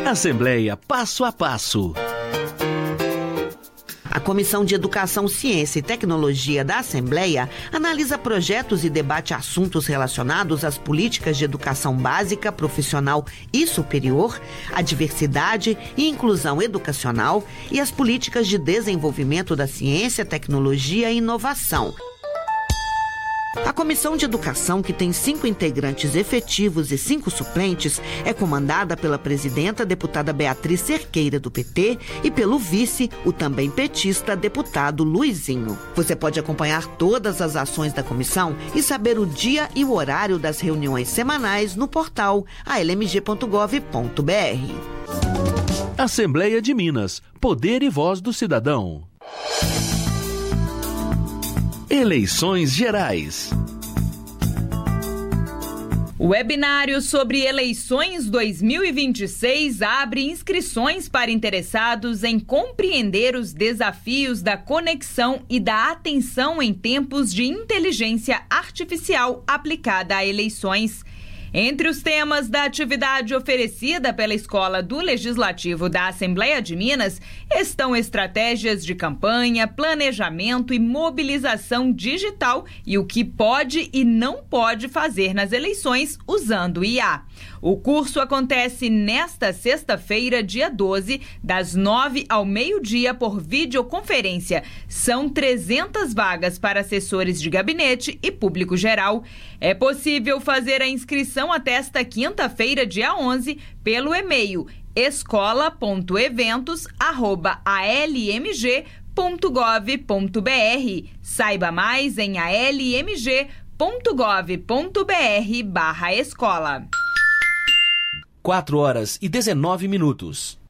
Assembleia Passo a Passo. A Comissão de Educação, Ciência e Tecnologia da Assembleia analisa projetos e debate assuntos relacionados às políticas de educação básica, profissional e superior, a diversidade e inclusão educacional e as políticas de desenvolvimento da ciência, tecnologia e inovação. A Comissão de Educação, que tem 5 integrantes efetivos e 5 suplentes, é comandada pela presidenta, deputada Beatriz Cerqueira, do PT, e pelo vice, o também petista, deputado Luizinho. Você pode acompanhar todas as ações da comissão e saber o dia e o horário das reuniões semanais no portal almg.gov.br. Assembleia de Minas. Poder e voz do cidadão. Eleições Gerais. O webinário sobre eleições 2026 abre inscrições para interessados em compreender os desafios da conexão e da atenção em tempos de inteligência artificial aplicada a eleições. Entre os temas da atividade oferecida pela Escola do Legislativo da Assembleia de Minas estão estratégias de campanha, planejamento e mobilização digital e o que pode e não pode fazer nas eleições usando IA. O curso acontece nesta sexta-feira, dia 12, das 9 ao meio-dia por videoconferência. São 300 vagas para assessores de gabinete e público geral. É possível fazer a inscrição até esta quinta-feira, dia 11, pelo e-mail escola.eventos@almg.gov.br. Saiba mais em almg.gov.br/escola. 4 horas e 19 minutos.